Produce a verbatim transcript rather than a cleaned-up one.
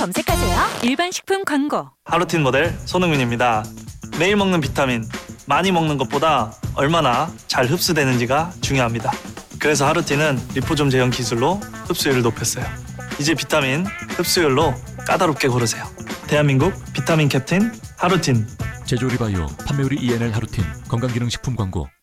검색하세요. 일반 식품 광고. 하루틴 모델 손흥민입니다. 매일 먹는 비타민, 많이 먹는 것보다 얼마나 잘 흡수되는지가 중요합니다. 그래서 하루틴은 리포좀 제형 기술로 흡수율을 높였어요. 이제 비타민 흡수율로 까다롭게 고르세요. 대한민국 비타민 캡틴 하루틴. 제조리바이오 판매율이 이엔엘 하루틴 건강기능식품 광고.